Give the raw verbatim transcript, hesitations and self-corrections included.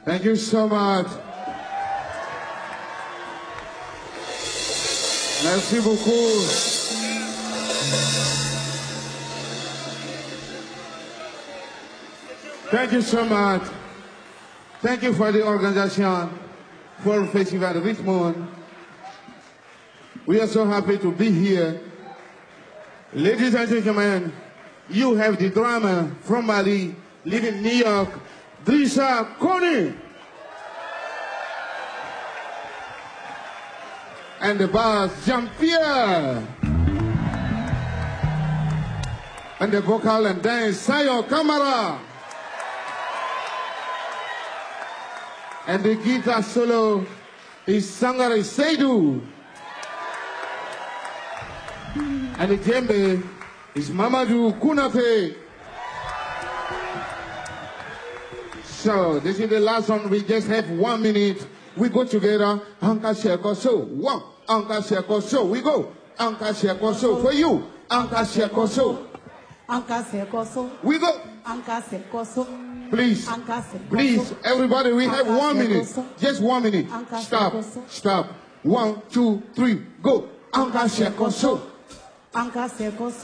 Thank you so much. Merci beaucoup. Thank you so much. Thank you for the organization for Festival Richmond. We are so happy to be here. Ladies and gentlemen, you have the drama from Mali, living in New York, Drissa Kone. And the bass, Jean-Pierre. And the vocal and dance, Sayo Kamara. And the guitar solo is Sangare Seydou. And the djembe is Mamadou Kounate. So this is the last one. We just have one minute. We go together. Anka Sheko So. One. Anka Sheko So. We go. Anka Sheko So. For you. Anka Sheko So. Anka Sheko So. We go. Anka Sheko So. Please. Please. Everybody, we have one minute. Just one minute. Stop. Stop. One, two, three. Go. Anka Sheko So. Anka Sheko So.